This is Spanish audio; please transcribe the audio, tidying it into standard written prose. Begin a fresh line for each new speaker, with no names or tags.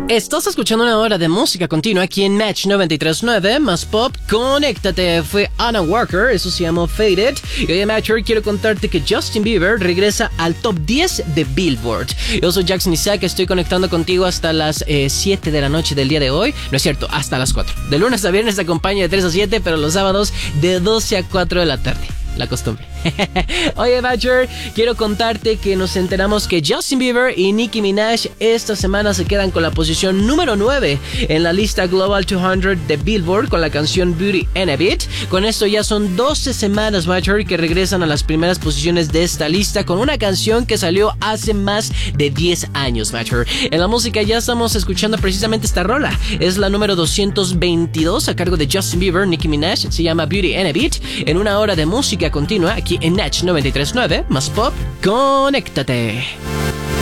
Estás escuchando una hora de música continua aquí en Match 93.9 más Pop. Conéctate, fue Anna Walker, eso se llamó Faded. Y hoy en Match quiero contarte que Justin Bieber regresa al top 10 de Billboard. Yo soy Jackson Isaac, estoy conectando contigo hasta las 7 de la noche del día de hoy. No es cierto, hasta las 4. De lunes a viernes te acompaño de 3 a 7, pero los sábados de 12 a 4 de la tarde. La costumbre. Oye, Badger, quiero contarte que nos enteramos que Justin Bieber y Nicki Minaj esta semana se quedan con la posición número 9 en la lista Global 200 de Billboard con la canción Beauty and a Beat. Con esto ya son 12 semanas, Badger, que regresan a las primeras posiciones de esta lista con una canción que salió hace más de 10 años, Badger. En la música ya estamos escuchando precisamente esta rola. Es la número 222 a cargo de Justin Bieber, Nicki Minaj. Se llama Beauty and a Beat. En una hora de música continua aquí en Natch 93.9 más Pop. Conéctate.